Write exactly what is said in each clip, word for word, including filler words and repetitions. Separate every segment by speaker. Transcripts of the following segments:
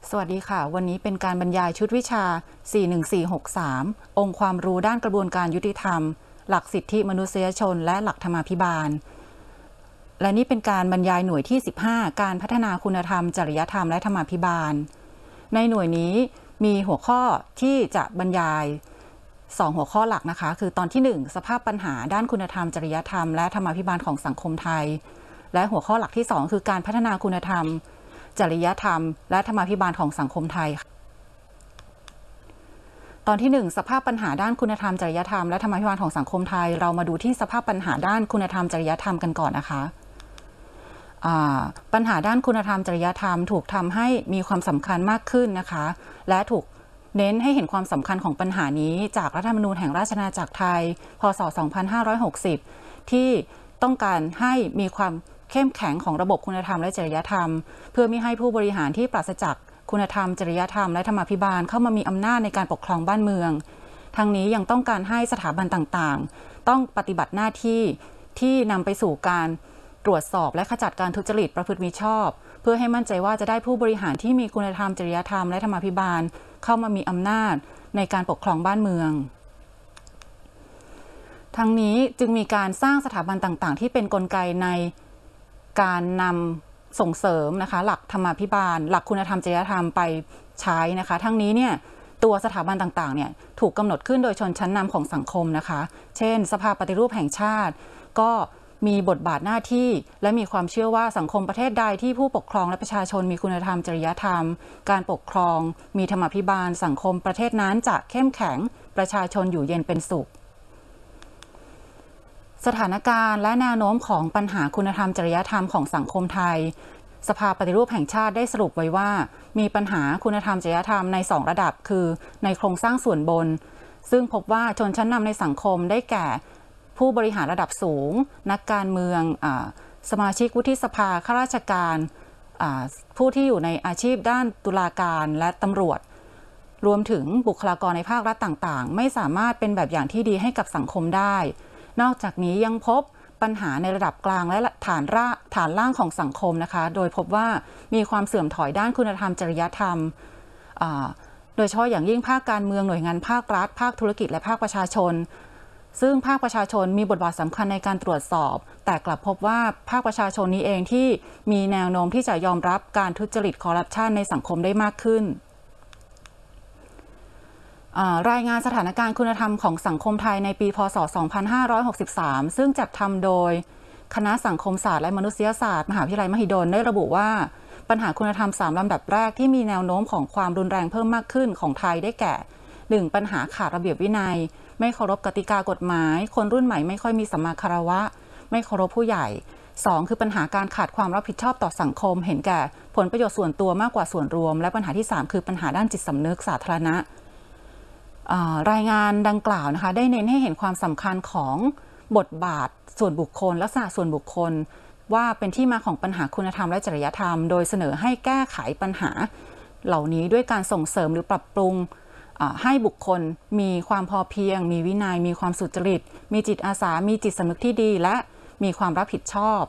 Speaker 1: สวัสดีค่ะวันนี้เป็นการบรรยายชุดวิชา สี่หนึ่งสี่หกสาม องค์ความรู้ด้านกระบวนการยุติธรรม หลักสิทธิมนุษยชน และหลักธรรมาภิบาล และนี่เป็นการบรรยายหน่วยที่ สิบห้า การพัฒนาคุณธรรม จริยธรรม และธรรมาภิบาล ในหน่วยนี้มีหัวข้อที่จะบรรยายสองหัวข้อหลักนะคะคือตอนที่หนึ่งสภาพปัญหาด้านคุณธรรมจริยธรรมและธรรมาภิบาลของสังคมไทยและหัวข้อหลักที่สองคือการพัฒนาคุณธรรมจริยธรรมและธรรมาภิบาลของสังคมไทยตอนที่หนึ่งสภาพปัญหาด้านคุณธรรมจริยธรรมและธรรมาภิบาลของสังคมไทยเรามาดูที่สภาพปัญหาด้านคุณธรรมจริยธรรมกันก่อนนะคะปัญหาด้านคุณธรรมจริยธรรมถูกทำให้มีความสำคัญมากขึ้นนะคะและถูกเน้นให้เห็นความสำคัญของปัญหานี้จากรัฐธรรมนูญแห่งราชอาณาจักรไทยพ.ศ. สองพันห้าร้อยหกสิบที่ต้องการให้มีความเข้มแข็งของระบบคุณธรรมและจริยธรรมเพื่อไม่ให้ผู้บริหารที่ปราศจากคุณธรรมจริยธรรมและธรรมาภิบาลเข้ามามีอำนาจในการปกครองบ้านเมืองทั้งนี้ยังต้องการให้สถาบันต่างๆต้องปฏิบัติหน้าที่ที่นำไปสู่การตรวจสอบและขจัดการทุจริตประพฤติมิชอบเพื่อให้มั่นใจว่าจะได้ผู้บริหารที่มีคุณธรรมจริยธรรมและธรรมาภิบาลเข้ามามีอำนาจในการปกครองบ้านเมืองทั้งนี้จึงมีการสร้างสถาบันต่างๆที่เป็นกลไกในการนำส่งเสริมนะคะหลักธรรมาภิบาลหลักคุณธรรมจริยธรรมไปใช้นะคะทั้งนี้เนี่ยตัวสถาบันต่างๆเนี่ยถูกกำหนดขึ้นโดยชนชั้นนำของสังคมนะคะเช่นสภาปฏิรูปแห่งชาติก็มีบทบาทหน้าที่และมีความเชื่อว่าสังคมประเทศใดที่ผู้ปกครองและประชาชนมีคุณธรรมจริยธรรมการปกครองมีธรรมาภิบาลสังคมประเทศนั้นจะเข้มแข็งประชาชนอยู่เย็นเป็นสุขสถานการณ์และแนวโน้มของปัญหาคุณธรรมจริยธรรมของสังคมไทยสภาปฏิรูปแห่งชาติได้สรุปไว้ว่ามีปัญหาคุณธรรมจริยธรรมในสองระดับคือในโครงสร้างส่วนบนซึ่งพบว่าชนชั้นนำในสังคมได้แก่ผู้บริหารระดับสูงนักการเมืองสมาชิกวุฒิสภาข้าราชการผู้ที่อยู่ในอาชีพด้านตุลาการและตำรวจรวมถึงบุคลากรในภาครัฐต่างๆไม่สามารถเป็นแบบอย่างที่ดีให้กับสังคมได้นอกจากนี้ยังพบปัญหาในระดับกลางและฐานร่าฐานล่างของสังคมนะคะโดยพบว่ามีความเสื่อมถอยด้านคุณธรรมจริยธรรมโดยเฉพาะอย่างยิ่งภาคการเมืองหน่วยงานภาครัฐภาคธุรกิจและภาคประชาชนซึ่งภาคประชาชนมีบทบาทสำคัญในการตรวจสอบแต่กลับพบว่าภาคประชาชนนี้เองที่มีแนวโน้มที่จะยอมรับการทุจริตคอร์รัปชันในสังคมได้มากขึ้นรายงานสถานการณ์คุณธรรมของสังคมไทยในปีพ.ศ. สองพันห้าร้อยหกสิบสามซึ่งจัดทำโดยคณะสังคมศาสตร์และมนุษยศาสตร์มหาวิทยาลัยมหิดลได้ระบุว่าปัญหาคุณธรรมสามลำดับแรกที่มีแนวโน้มของความรุนแรงเพิ่มมากขึ้นของไทยได้แก่ หนึ่ง. ปัญหาขาดระเบียบวินัยไม่เคารพกติกากฎหมายคนรุ่นใหม่ไม่ค่อยมีสัมมาคารวะไม่เคารพผู้ใหญ่ สอง คือปัญหาการขาดความรับผิดชอบต่อสังคมเห็นแก่ผลประโยชน์ส่วนตัวมากกว่าส่วนรวมและปัญหาที่สามคือปัญหาด้านจิตสำนึกสาธารณะรายงานดังกล่าวนะคะได้เน้นให้เห็นความสำคัญของบทบาทส่วนบุคคลลักษณะส่วนบุคคลว่าเป็นที่มาของปัญหาคุณธรรมและจริยธรรมโดยเสนอให้แก้ไขปัญหาเหล่านี้ด้วยการส่งเสริมหรือปรับปรุงให้บุคคลมีความพอเพียงมีวินัยมีความสุจริตมีจิตอาสามีจิตสำนึกที่ดีและมีความรับผิดชอบ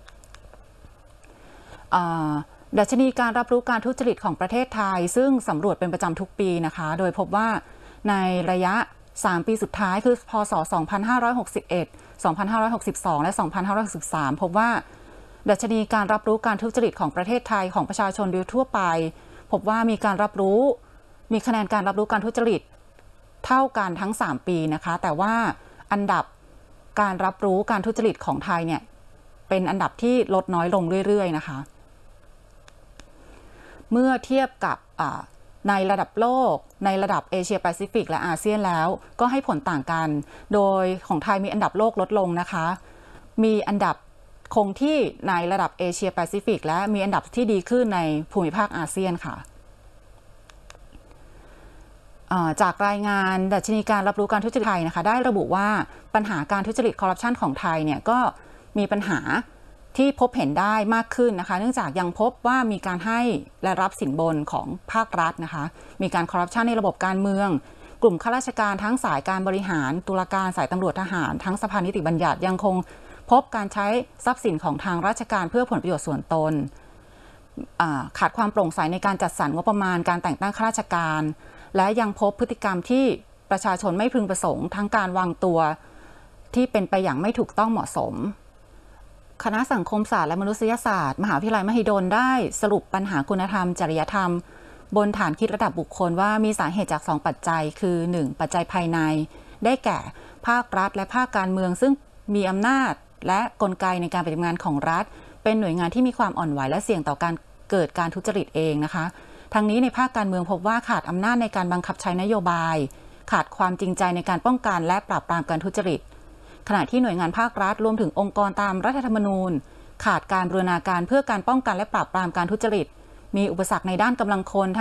Speaker 1: ดัชนีการรับรู้การทุจริตของประเทศไทยซึ่งสำรวจเป็นประจำทุกปีนะคะโดยพบว่าในระยะสามปีสุดท้ายคือพ.ศ. สองพันห้าร้อยหกสิบเอ็ด สองพันห้าร้อยหกสิบสองและสองพันห้าร้อยหกสิบสามพบว่าดัชนีการรับรู้การทุจริตของประเทศไทยของประชาชนโดยทั่วไปพบว่ามีการรับรู้มีคะแนนการรับรู้การทุจริตเท่ากันทั้งสามปีนะคะแต่ว่าอันดับการรับรู้การทุจริตของไทยเนี่ยเป็นอันดับที่ลดน้อยลงเรื่อยๆนะคะเมื่อเทียบกับในระดับโลกในระดับเอเชียแปซิฟิกและอาเซียนแล้วก็ให้ผลต่างกันโดยของไทยมีอันดับโลกลดลงนะคะมีอันดับคงที่ในระดับเอเชียแปซิฟิกและมีอันดับที่ดีขึ้นในภูมิภาคอาเซียนค่ะจากรายงานดัชนีการรับรู้การทุจริตไทยนะคะได้ระบุว่าปัญหาการทุจริตคอร์รัปชันของไทยเนี่ยก็มีปัญหาที่พบเห็นได้มากขึ้นนะคะเนื่องจากยังพบว่ามีการให้และรับสินบนของภาครัฐนะคะมีการคอร์รัปชันในระบบการเมืองกลุ่มข้าราชการทั้งสายการบริหารตุลาการสายตำรวจทหารทั้งสภานิติบัญญัติยังคงพบการใช้ทรัพย์สินของทางราชการเพื่อผลประโยชน์ส่วนตนขาดความโปร่งใสในการจัดสรรงบประมาณการแต่งตั้งข้าราชการและยังพบพฤติกรรมที่ประชาชนไม่พึงประสงค์ทั้งการวางตัวที่เป็นไปอย่างไม่ถูกต้องเหมาะสมคณะสังคมศาสตร์และมนุษยศาสตร์มหาวิทยาลัยมหิดลได้สรุปปัญหาคุณธรรมจริยธรรมบนฐานคิดระดับบุคคลว่ามีสาเหตุจากสองปัจจัยคือ หนึ่ง ปัจจัยภายในได้แก่ภาครัฐและภาคการเมืองซึ่งมีอำนาจและกลไกในการปฏิบัติงานของรัฐเป็นหน่วยงานที่มีความอ่อนไหวและเสี่ยงต่อการเกิดการทุจริตเองนะคะทั้งนี้ในภาคการเมืองพบว่าขาดอำนาจในการบังคับใช้นโยบายขาดความจริงใจในการป้องกันและปราบปรามการทุจริตขณะที่หน่วยงานภาครัฐรวมถึงองค์กรตามรัฐธรรมนูญขาดการบูรณาการเพื่อการป้องกันและปราบปรามการทุจริตมีอุปสรรคในด้านกำลังคน